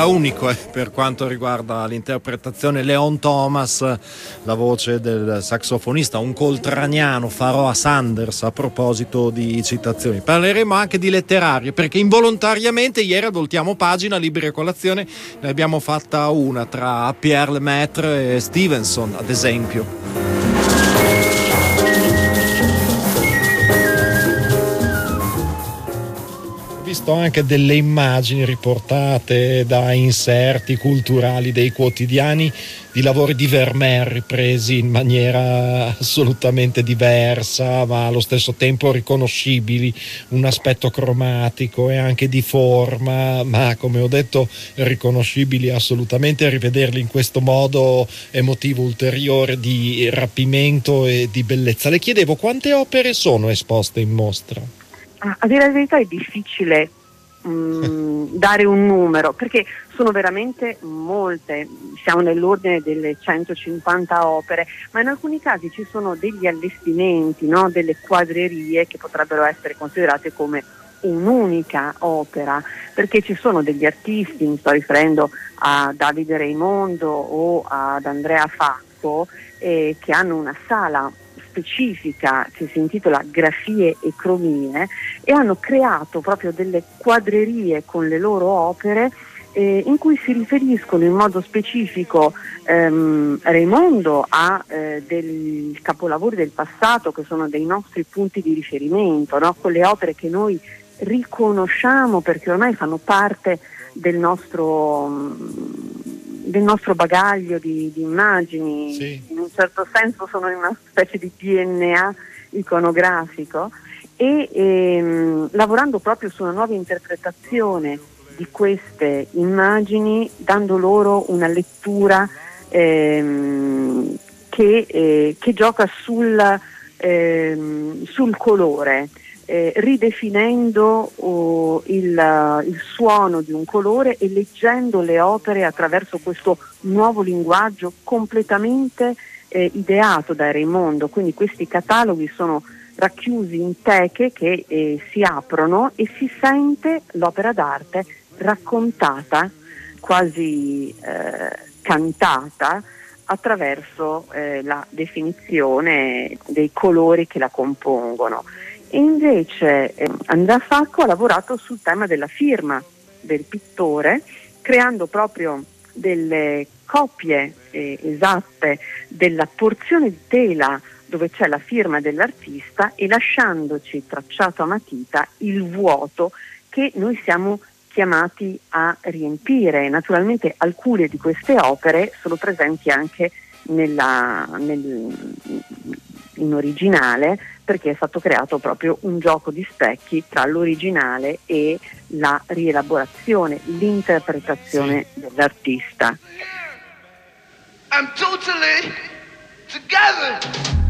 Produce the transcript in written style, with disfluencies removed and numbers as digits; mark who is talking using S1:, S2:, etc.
S1: era unico per quanto riguarda l'interpretazione. Leon Thomas, la voce del saxofonista, un coltraniano, Pharoah Sanders, a proposito di citazioni. Parleremo anche di letterarie, perché involontariamente ieri ad Voltiamo Pagina, Libri e Colazione, ne abbiamo fatta una tra Pierre Lemaitre e Stevenson, ad esempio. Visto anche delle immagini riportate da inserti culturali dei quotidiani di lavori di Vermeer ripresi in maniera assolutamente diversa, ma allo stesso tempo riconoscibili, un aspetto cromatico e anche di forma, ma come ho detto riconoscibili assolutamente. Rivederli in questo modo è motivo ulteriore di rapimento e di bellezza. Le chiedevo quante opere sono esposte in mostra?
S2: A dire la verità è difficile dare un numero, perché sono veramente molte, siamo nell'ordine delle 150 opere, ma in alcuni casi ci sono degli allestimenti, no? Delle quadrerie che potrebbero essere considerate come un'unica opera, perché ci sono degli artisti, mi sto riferendo a Davide Raimondo o ad Andrea Facco, che hanno una sala specifica che si intitola Grafie e Cromie, e hanno creato proprio delle quadrerie con le loro opere in cui si riferiscono in modo specifico Raimondo a dei capolavori del passato che sono dei nostri punti di riferimento, no? Quelle opere che noi riconosciamo perché ormai fanno parte del nostro bagaglio di immagini, sì. In un certo senso sono in una specie di DNA iconografico, e lavorando proprio su una nuova interpretazione di queste immagini, dando loro una lettura che gioca sul colore, ridefinendo il suono di un colore e leggendo le opere attraverso questo nuovo linguaggio completamente ideato da Raimondo. Quindi questi cataloghi sono racchiusi in teche che si aprono e si sente l'opera d'arte raccontata, quasi cantata, attraverso la definizione dei colori che la compongono. E invece Andrea Facco ha lavorato sul tema della firma del pittore, creando proprio delle copie esatte della porzione di tela dove c'è la firma dell'artista e lasciandoci tracciato a matita il vuoto che noi siamo chiamati a riempire. Naturalmente alcune di queste opere sono presenti anche in originale, perché è stato creato proprio un gioco di specchi tra l'originale e la rielaborazione, l'interpretazione dell'artista.
S3: I'm totally together.